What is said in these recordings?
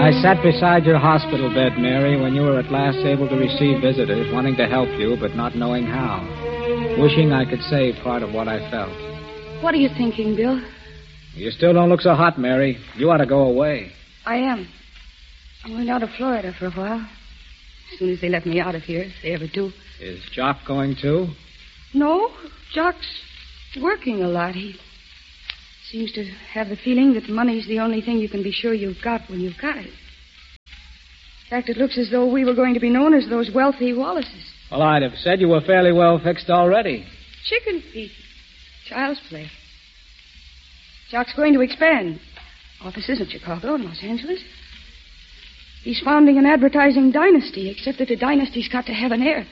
I sat beside your hospital bed, Mary, when you were at last able to receive visitors, wanting to help you, but not knowing how. Wishing I could say part of what I felt. What are you thinking, Bill? You still don't look so hot, Mary. You ought to go away. I am. I'm going down to Florida for a while. As soon as they let me out of here, if they ever do. Is Jock going too? No, Jock's working a lot. He seems to have the feeling that money's the only thing you can be sure you've got when you've got it. In fact, it looks as though we were going to be known as those wealthy Wallaces. Well, I'd have said you were fairly well fixed already. Chicken feed. Child's play. Jock's going to expand. Offices in Chicago and Los Angeles. He's founding an advertising dynasty, except that the dynasty's got to have an heir.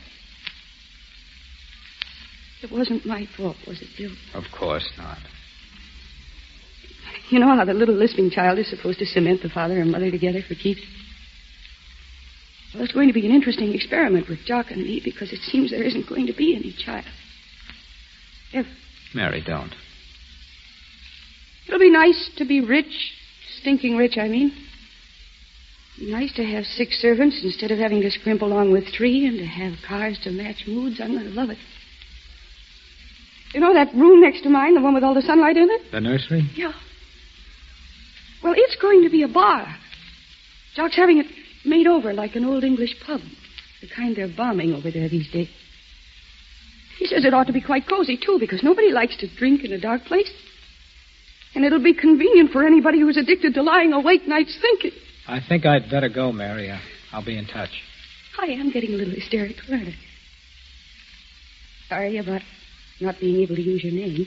It wasn't my fault, was it, Bill? Of course not. You know how the little lisping child is supposed to cement the father and mother together for keeps? Well, it's going to be an interesting experiment with Jock and me because it seems there isn't going to be any child. Ever. Mary, don't. It'll be nice to be rich. Stinking rich, I mean. Nice to have 6 servants instead of having to scrimp along with 3 and to have cars to match moods. I'm going to love it. You know that room next to mine, the one with all the sunlight in it? The nursery? Yeah. Well, it's going to be a bar. Jock's having it made over like an old English pub. The kind they're bombing over there these days. He says it ought to be quite cozy, too, because nobody likes to drink in a dark place. And it'll be convenient for anybody who's addicted to lying awake nights thinking. I think I'd better go, Mary. I'll be in touch. I am getting a little hysterical, aren't I? Sorry about not being able to use your name.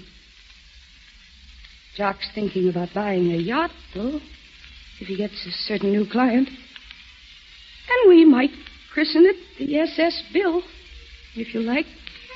Jock's thinking about buying a yacht, though, if he gets a certain new client. And we might christen it the SS Bill, if you like.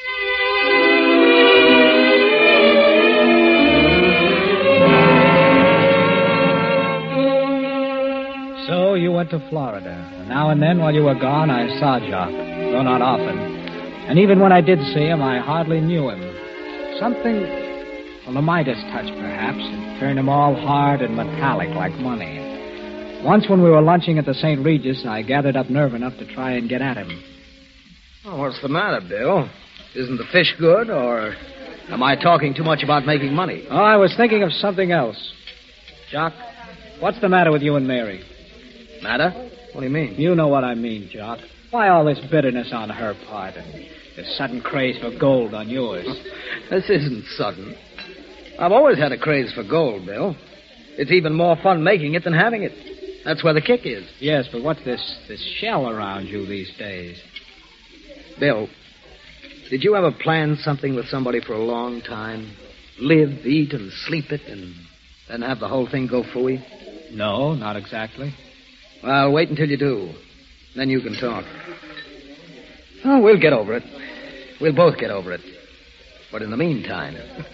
So you went to Florida. Now and then while you were gone, I saw Jock, though not often. And even when I did see him, I hardly knew him. Something, a Midas touch, perhaps, had turned him all hard and metallic like money. Once when we were lunching at the St. Regis, I gathered up nerve enough to try and get at him. Oh, what's the matter, Bill? Isn't the fish good, or am I talking too much about making money? Oh, I was thinking of something else. Jock, what's the matter with you and Mary? Matter? What do you mean? You know what I mean, Jock. Why all this bitterness on her part and this sudden craze for gold on yours? This isn't sudden. I've always had a craze for gold, Bill. It's even more fun making it than having it. That's where the kick is. Yes, but what's this shell around you these days? Bill, did you ever plan something with somebody for a long time? Live, eat, and sleep it, and then have the whole thing go phooey? No, not exactly. Well, wait until you do. Then you can talk. Oh, we'll get over it. We'll both get over it. But in the meantime,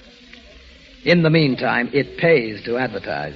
it pays to advertise.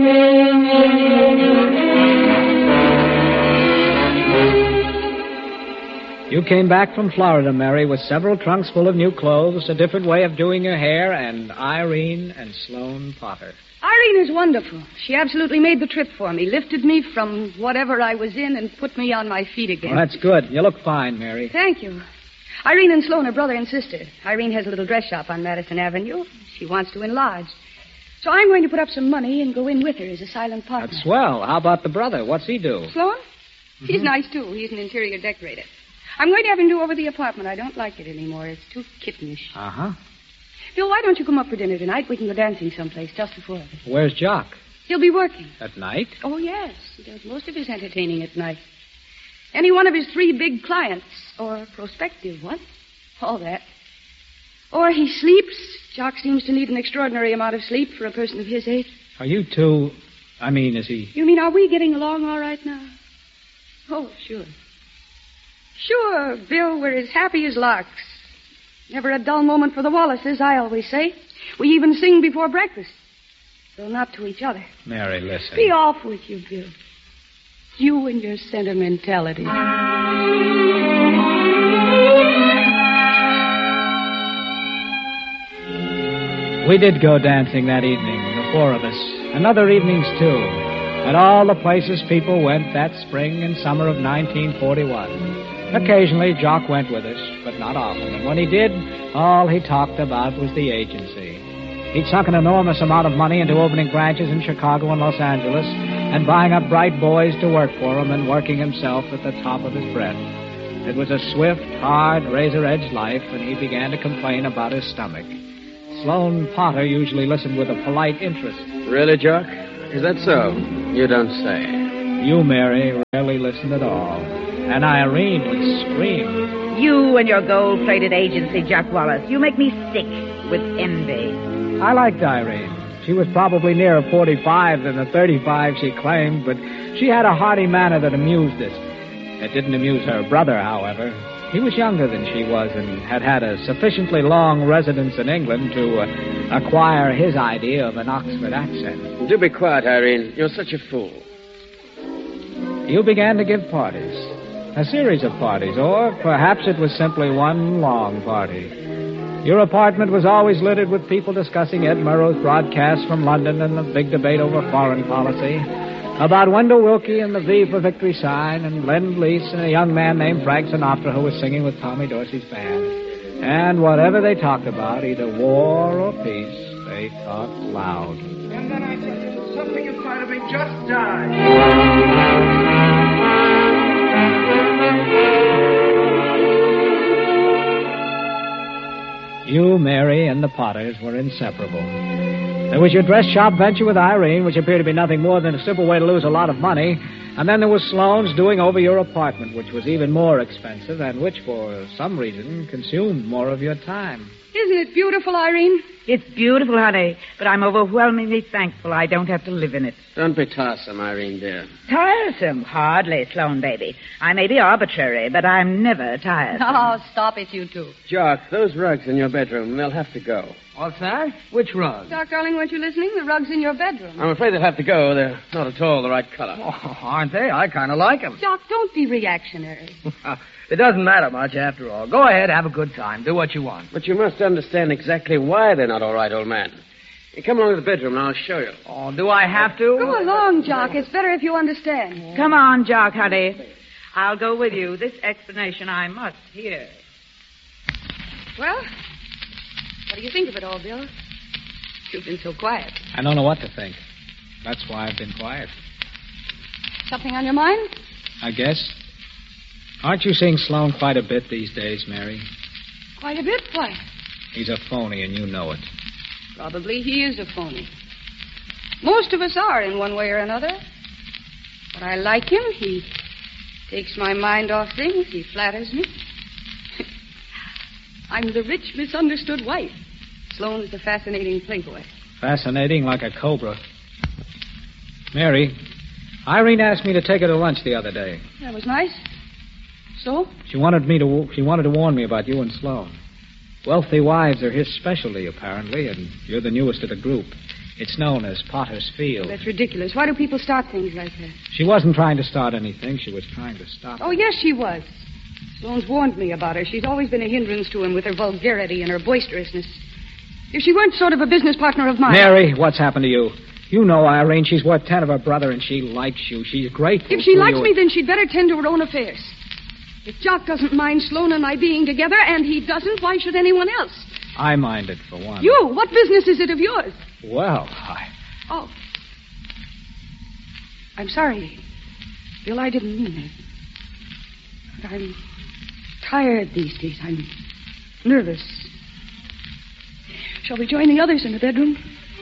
You came back from Florida, Mary, with several trunks full of new clothes, a different way of doing your hair, and Irene and Sloane Potter. Irene is wonderful. She absolutely made the trip for me, lifted me from whatever I was in and put me on my feet again. Well, that's good. You look fine, Mary. Thank you. Irene and Sloane are brother and sister. Irene has a little dress shop on Madison Avenue. She wants to enlarge. So I'm going to put up some money and go in with her as a silent partner. That's swell. How about the brother? What's he do? Sloane? Mm-hmm. He's nice, too. He's an interior decorator. I'm going to have him do over the apartment. I don't like it anymore. It's too kittenish. Uh-huh. Bill, why don't you come up for dinner tonight? We can go dancing someplace, just the four of us. Where's Jock? He'll be working. At night? Oh, yes. He does most of his entertaining at night. Any one of his 3 big clients, or prospective ones. All that. Or he sleeps. Jock seems to need an extraordinary amount of sleep for a person of his age. Are you two... is he... You mean, are we getting along all right now? Oh, sure. Sure, Bill, we're as happy as larks. Never a dull moment for the Wallaces, I always say. We even sing before breakfast. Though not to each other. Mary, listen. Be off with you, Bill. You and your sentimentality. We did go dancing that evening, the 4 of us. And other evenings, too. at all the places people went that spring and summer of 1941. Occasionally, Jock went with us, but not often. And when he did, all he talked about was the agency. He'd sunk an enormous amount of money into opening branches in Chicago and Los Angeles and buying up bright boys to work for him and working himself at the top of his breath. It was a swift, hard, razor-edged life, and he began to complain about his stomach. Sloane Potter usually listened with a polite interest. Really, Jock? Is that so? You don't say. You, Mary, rarely listened at all. And Irene would scream. You and your gold-plated agency, Jack Wallace. You make me sick with envy. I liked Irene. She was probably nearer 45 than the 35 she claimed, but she had a hearty manner that amused us. It didn't amuse her brother, however. He was younger than she was and had had a sufficiently long residence in England to acquire his idea of an Oxford accent. Do be quiet, Irene. You're such a fool. You began to give parties. A series of parties, or perhaps it was simply one long party. Your apartment was always littered with people discussing Ed Murrow's broadcast from London and the big debate over foreign policy, about Wendell Willkie and the V for Victory sign, and Lend-Lease and a young man named Frank Sinatra who was singing with Tommy Dorsey's band. And whatever they talked about, either war or peace, they talked loud. And then I said, something inside of me just died. You, Mary, and the Potters were inseparable. There was your dress shop venture with Irene, which appeared to be nothing more than a simple way to lose a lot of money. And then there was Sloane's doing over your apartment, which was even more expensive and which, for some reason, consumed more of your time. Isn't it beautiful, Irene? It's beautiful, honey, but I'm overwhelmingly thankful I don't have to live in it. Don't be tiresome, Irene, dear. Tiresome? Hardly, Sloane, baby. I may be arbitrary, but I'm never tiresome. Oh, stop it, you two. Jock, those rugs in your bedroom, they'll have to go. What's that? Which rug? Doc, darling, weren't you listening? The rug's in your bedroom. I'm afraid they'll have to go. They're not at all the right color. Oh, aren't they? I kind of like them. Doc, don't be reactionary. It doesn't matter much after all. Go ahead, have a good time. Do what you want. But you must understand exactly why they're not all right, old man. You come along to the bedroom and I'll show you. Oh, do I have to? Go along, Jock. It's better if you understand. Come on, Jock, honey. I'll go with you. This explanation I must hear. Well, what do you think of it all, Bill? You've been so quiet. I don't know what to think. That's why I've been quiet. Something on your mind? I guess. Aren't you seeing Sloane quite a bit these days, Mary? Quite a bit. Why? He's a phony, and you know it. Probably he is a phony. Most of us are in one way or another. But I like him. He takes my mind off things. He flatters me. I'm the rich, misunderstood wife. Sloane's the fascinating playboy. Fascinating like a cobra. Mary, Irene asked me to take her to lunch the other day. That was nice. So? She wanted to warn me about you and Sloane. Wealthy wives are his specialty, apparently, and you're the newest of the group. It's known as Potter's Field. That's ridiculous. Why do people start things like that? She wasn't trying to start anything. She was trying to stop it. Oh, yes, she was. Sloane's warned me about her. She's always been a hindrance to him with her vulgarity and her boisterousness. If she weren't sort of a business partner of mine... Mary, what's happened to you? You know Irene. She's worth 10 of her brother, and she likes you. She's grateful If she to likes you. me, then she'd better tend to her own affairs. If Jock doesn't mind Sloane and I being together, and he doesn't, why should anyone else? I mind it, for one. You? What business is it of yours? Well, Oh. I'm sorry. Bill, I didn't mean it. But I'm tired these days. I'm nervous. Shall we join the others in the bedroom?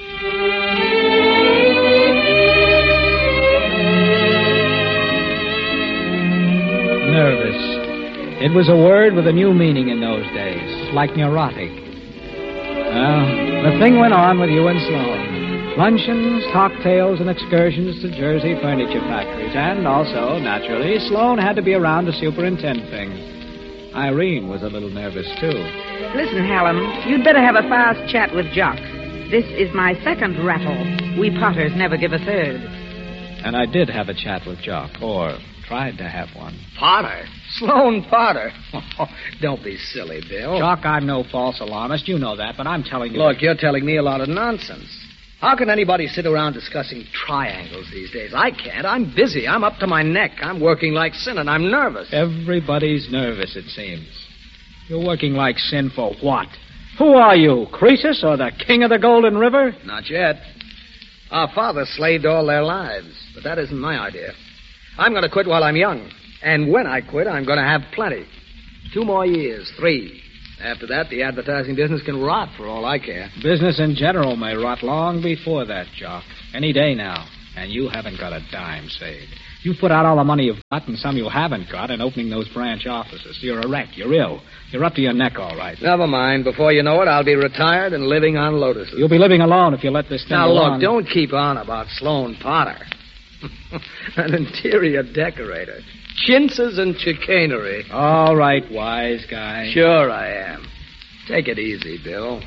Nervous. It was a word with a new meaning in those days, like neurotic. Well, the thing went on with you and Sloane. Luncheons, cocktails, and excursions to Jersey furniture factories. And also, naturally, Sloane had to be around to superintend things. Irene was a little nervous, too. Listen, Hallam, you'd better have a fast chat with Jock. This is my second rattle. We Potters never give a third. And I did have a chat with Jock, or tried to have one. Potter? Sloane Potter? Oh, don't be silly, Bill. Jock, I'm no false alarmist. You know that, but I'm telling you... Look, you're telling me a lot of nonsense. How can anybody sit around discussing triangles these days? I can't. I'm busy. I'm up to my neck. I'm working like sin, and I'm nervous. Everybody's nervous, it seems. You're working like sin for what? Who are you, Croesus or the king of the Golden River? Not yet. Our fathers slaved all their lives, but that isn't my idea. I'm going to quit while I'm young. And when I quit, I'm going to have plenty. 2 more years, 3. After that, the advertising business can rot for all I care. Business in general may rot long before that, Jock. Any day now. And you haven't got a dime saved. You've put out all the money you've got and some you haven't got in opening those branch offices. You're a wreck. You're ill. You're up to your neck, all right. Never mind. Before you know it, I'll be retired and living on lotuses. You'll be living alone if you let this thing Now, go look, on. don't keep on about Sloan Potter. An interior decorator. Chintzes and chicanery. All right, wise guy. Sure I am. Take it easy, Bill.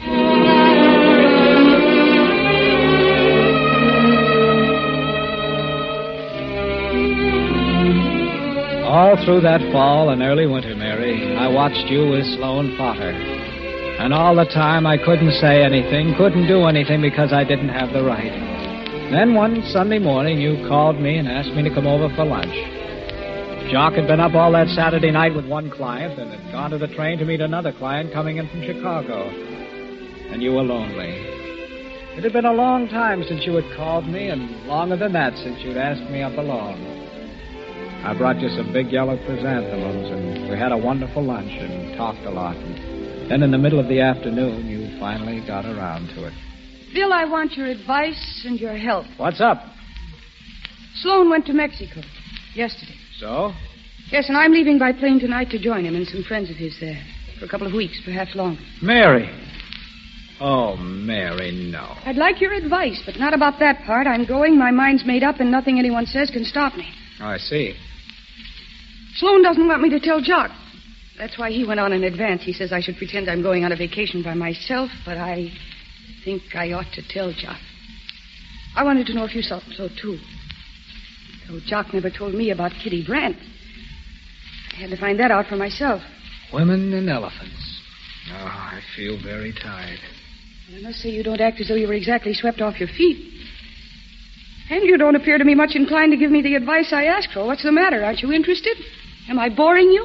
All through that fall and early winter, Mary, I watched you with Sloan Potter. And all the time I couldn't say anything, couldn't do anything because I didn't have the right. Then one Sunday morning you called me and asked me to come over for lunch. Jock had been up all that Saturday night with one client and had gone to the train to meet another client coming in from Chicago. And you were lonely. It had been a long time since you had called me, and longer than that since you'd asked me up alone. I brought you some big yellow chrysanthemums, and we had a wonderful lunch and talked a lot. And then in the middle of the afternoon, you finally got around to it. Bill, I want your advice and your help. What's up? Sloan went to Mexico yesterday. So? Yes, and I'm leaving by plane tonight to join him and some friends of his there. For a couple of weeks, perhaps longer. Mary. Oh, Mary, no. I'd like your advice, but not about that part. I'm going, my mind's made up, and nothing anyone says can stop me. Oh, I see. Sloan doesn't want me to tell Jock. That's why he went on in advance. He says I should pretend I'm going on a vacation by myself, but I think I ought to tell Jock. I wanted to know if you thought so, too. Though Jock never told me about Kitty Brandt. I had to find that out for myself. Women and elephants. Oh, I feel very tired. Well, I must say you don't act as though you were exactly swept off your feet. And you don't appear to me much inclined to give me the advice I asked for. What's the matter? Aren't you interested? Am I boring you?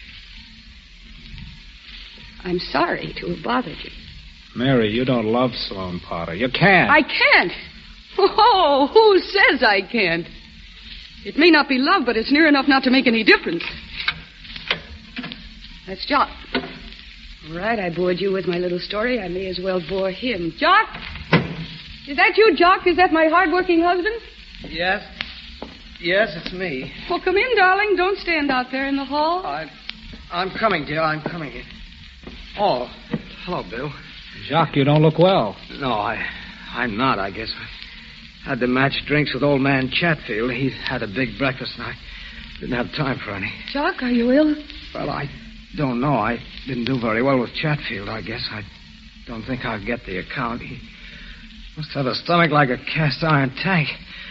I'm sorry to have bothered you. Mary, you don't love Sloan Potter. You can't. I can't. Oh, who says I can't? It may not be love, but it's near enough not to make any difference. That's Jock. All right, I bored you with my little story. I may as well bore him. Jock? Is that you, Jock? Is that my hard-working husband? Yes? Yes, it's me. Well, come in, darling. Don't stand out there in the hall. I'm coming, dear. I'm coming in. Oh, hello, Bill. Jock, you don't look well. No, I'm not, I guess. I had to match drinks with old man Chatfield. He had a big breakfast, and I didn't have time for any. Jock, are you ill? Well, I don't know. I didn't do very well with Chatfield, I guess. I don't think I'll get the account. He must have a stomach like a cast-iron tank.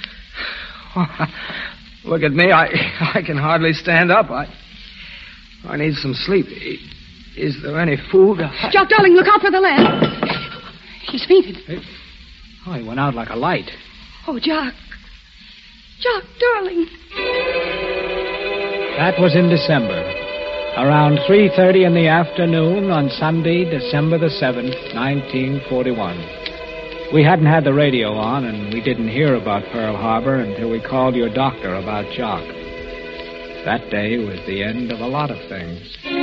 Look at me. I can hardly stand up. I need some sleep. Is there any food? Jock, darling, look out for the lamp. He's fainted. Oh, he went out like a light. Oh, Jock. Jock, darling. That was in December. Around 3:30 in the afternoon on Sunday, December the 7th, 1941. We hadn't had the radio on, and we didn't hear about Pearl Harbor until we called your doctor about Jock. That day was the end of a lot of things.